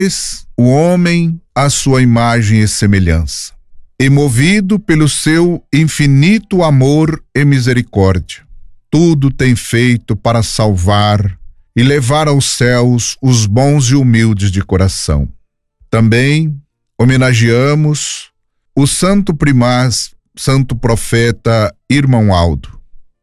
fez o homem à sua imagem e semelhança, e movido pelo seu infinito amor e misericórdia, tudo tem feito para salvar e levar aos céus os bons e humildes de coração. Também homenageamos o santo primaz, santo profeta Irmão Aldo,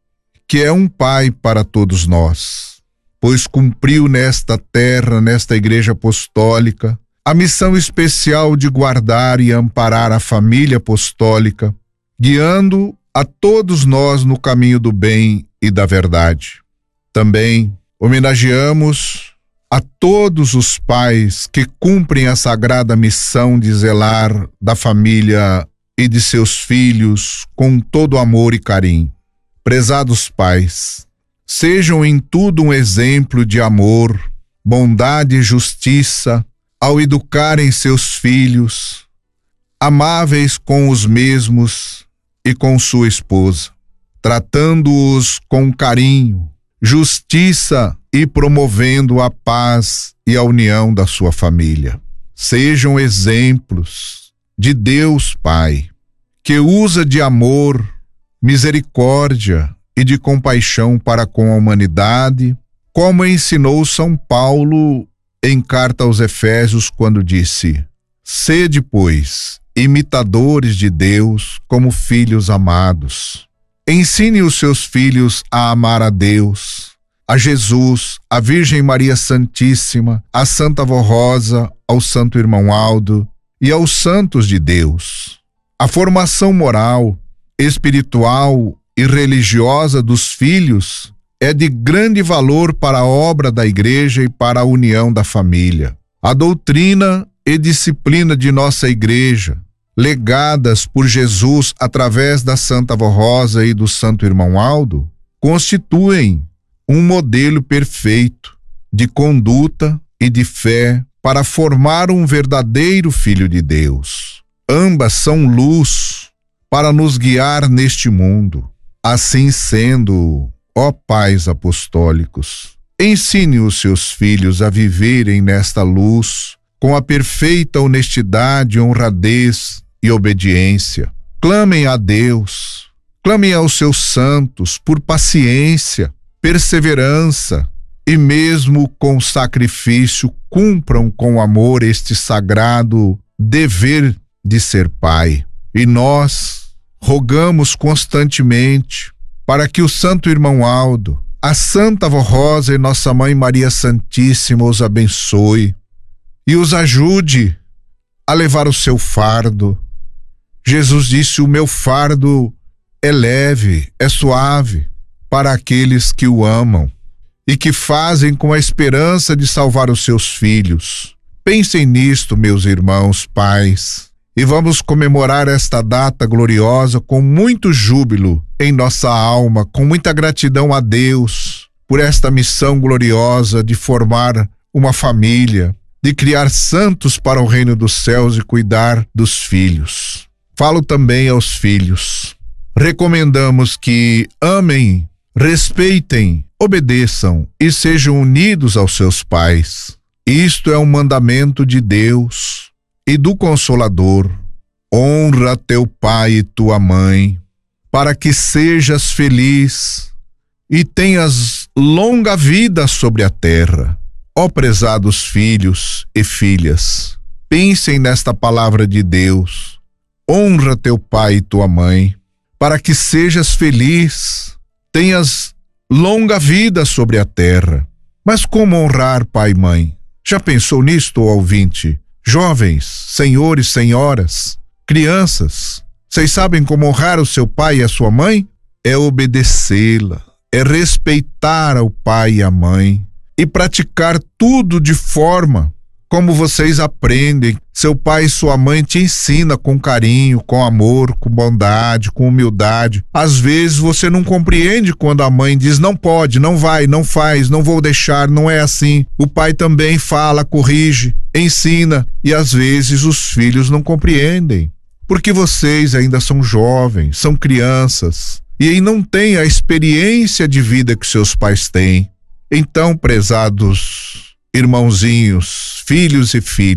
que é um pai para todos nós, pois cumpriu nesta terra, nesta igreja apostólica, a missão especial de guardar e amparar a família apostólica, guiando a todos nós no caminho do bem e da verdade. Também homenageamos a todos os pais que cumprem a sagrada missão de zelar da família e de seus filhos com todo amor e carinho. Prezados pais, sejam em tudo um exemplo de amor, bondade e justiça ao educarem seus filhos, amáveis com os mesmos e com sua esposa, tratando-os com carinho, justiça e promovendo a paz e a união da sua família. Sejam exemplos de Deus Pai, que usa de amor, misericórdia e de compaixão para com a humanidade, como ensinou São Paulo em carta aos Efésios, quando disse: sede, pois, imitadores de Deus como filhos amados. Ensine os seus filhos a amar a Deus, a Jesus, a Virgem Maria Santíssima, a Santa Avó Rosa, ao Santo Irmão Aldo e aos santos de Deus. A formação moral, espiritual e religiosa dos filhos é de grande valor para a obra da Igreja e para a união da família. A doutrina e disciplina de nossa Igreja, legadas por Jesus através da Santa Avó Rosa e do Santo Irmão Aldo, constituem um modelo perfeito de conduta e de fé para formar um verdadeiro filho de Deus. Ambas são luz para nos guiar neste mundo. Assim sendo, ó pais apostólicos, ensine os seus filhos a viverem nesta luz com a perfeita honestidade, honradez e obediência. Clamem a Deus, clamem aos seus santos por paciência, perseverança e mesmo com sacrifício cumpram com amor este sagrado dever de ser pai. E nós rogamos constantemente para que o Santo Irmão Aldo, a Santa Avó Rosa e Nossa Mãe Maria Santíssima os abençoe e os ajude a levar o seu fardo. Jesus disse: o meu fardo é leve, é suave para aqueles que o amam e que fazem com a esperança de salvar os seus filhos. Pensem nisto, meus irmãos, pais, e vamos comemorar esta data gloriosa com muito júbilo em nossa alma, com muita gratidão a Deus por esta missão gloriosa de formar uma família, de criar santos para o reino dos céus e cuidar dos filhos. Falo também aos filhos. Recomendamos que amem, respeitem, obedeçam e sejam unidos aos seus pais. Isto é um mandamento de Deus e do Consolador. Honra teu pai e tua mãe, para que sejas feliz e tenhas longa vida sobre a terra. Ó prezados filhos e filhas, pensem nesta palavra de Deus. Honra teu pai e tua mãe, para que sejas feliz, tenhas longa vida sobre a terra. Mas como honrar pai e mãe? Já pensou nisto, ouvinte? Jovens, senhores, senhoras, crianças, vocês sabem como honrar o seu pai e a sua mãe? É obedecê-la, é respeitar o pai e a mãe e praticar tudo de forma como vocês aprendem. Seu pai e sua mãe te ensinam com carinho, com amor, com bondade, com humildade. Às vezes você não compreende quando a mãe diz não pode, não vai, não faz, não vou deixar, não é assim. O pai também fala, corrige, ensina e às vezes os filhos não compreendem, porque vocês ainda são jovens, são crianças e aí não têm a experiência de vida que seus pais têm. Então, prezados irmãozinhos, filhos e filhas,